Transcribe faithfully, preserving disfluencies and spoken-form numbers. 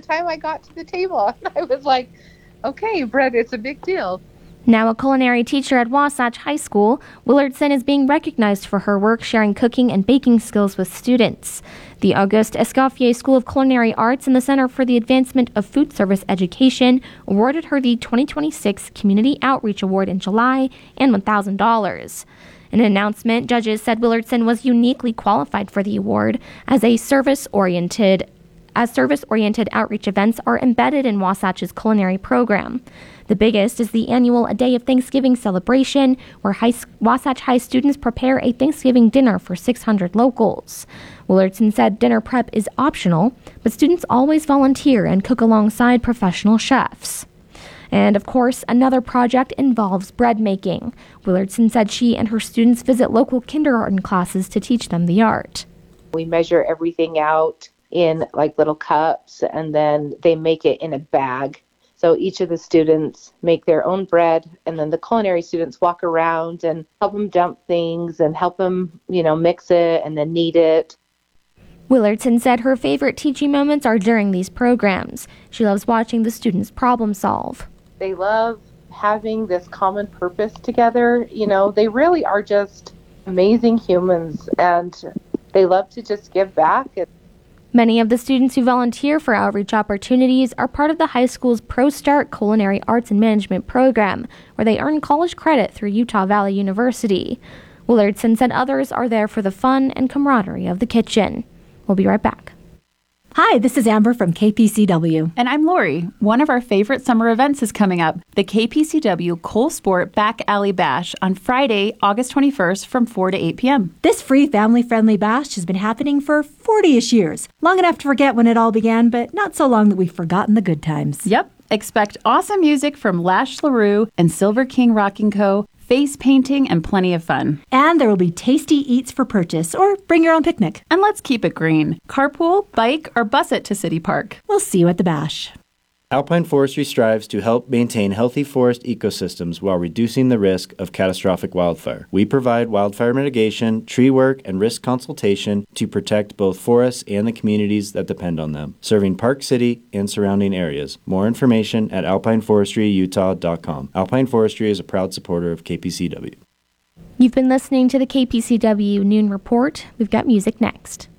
time I got to the table. And I was like, okay, bread, it's a big deal. Now a culinary teacher at Wasatch High School, Willardson is being recognized for her work sharing cooking and baking skills with students. The Auguste Escoffier School of Culinary Arts and the Center for the Advancement of Food Service Education awarded her the twenty twenty-six Community Outreach Award in July and one thousand dollars. In an announcement, judges said Willardson was uniquely qualified for the award as a service-oriented as service-oriented outreach events are embedded in Wasatch's culinary program. The biggest is the annual A Day of Thanksgiving celebration, where high, Wasatch High students prepare a Thanksgiving dinner for six hundred locals. Willardson said dinner prep is optional, but students always volunteer and cook alongside professional chefs. And of course, another project involves bread making. Willardson said she and her students visit local kindergarten classes to teach them the art. We measure everything out in like little cups, and then they make it in a bag. So each of the students make their own bread, and then the culinary students walk around and help them dump things and help them, you know, mix it and then knead it. Willardson said her favorite teaching moments are during these programs. She loves watching the students problem solve. They love having this common purpose together. You know, they really are just amazing humans, and they love to just give back. Many of the students who volunteer for outreach opportunities are part of the high school's ProStart Culinary Arts and Management program, where they earn college credit through Utah Valley University. Willardson said others are there for the fun and camaraderie of the kitchen. We'll be right back. Hi, this is Amber from K P C W. And I'm Lori. One of our favorite summer events is coming up, the K P C W Cole Sport Back Alley Bash on Friday, August twenty-first from four to eight p.m. This free family-friendly bash has been happening for forty-ish years. Long enough to forget when it all began, but not so long that we've forgotten the good times. Yep. Expect awesome music from Lash LaRue and Silver King Rocking Co., face painting, and plenty of fun. And there will be tasty eats for purchase, or bring your own picnic. And let's keep it green. Carpool, bike, or bus it to City Park. We'll see you at the bash. Alpine Forestry strives to help maintain healthy forest ecosystems while reducing the risk of catastrophic wildfire. We provide wildfire mitigation, tree work, and risk consultation to protect both forests and the communities that depend on them, serving Park City and surrounding areas. More information at alpine forestry utah dot com. Alpine Forestry is a proud supporter of K P C W. You've been listening to the K P C W Noon Report. We've got music next.